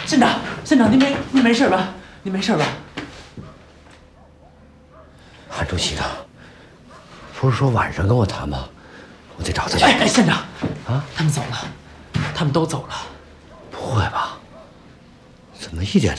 县长，您没事吧？您没事吧？ 韩主席呢？不是说晚上跟我谈吗？我得找他去。 哎，县长， 啊， 他们走了，他们都走了。 不会吧？怎么一点？